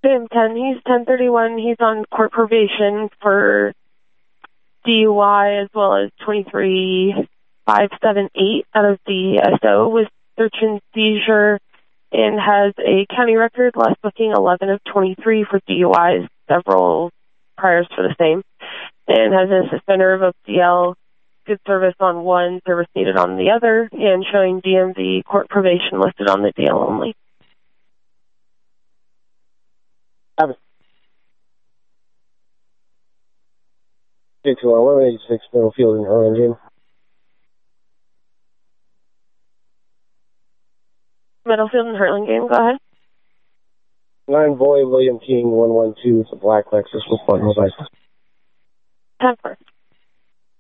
Sam 10, he's 1031. He's on court probation for DUI as well as 23578 out of the SO with search and seizure, and has a county record, last booking 11 of 23 for DUIs, several priors for the same, and has a suspender of OCL, good service on one, service needed on the other, and showing DMV court probation listed on the deal only. 186 Middlefield in Harlingen. Middlefield and Hurlingame, go ahead. 9 Boy William King 112 with a black Lexus with buttons license. 10-4.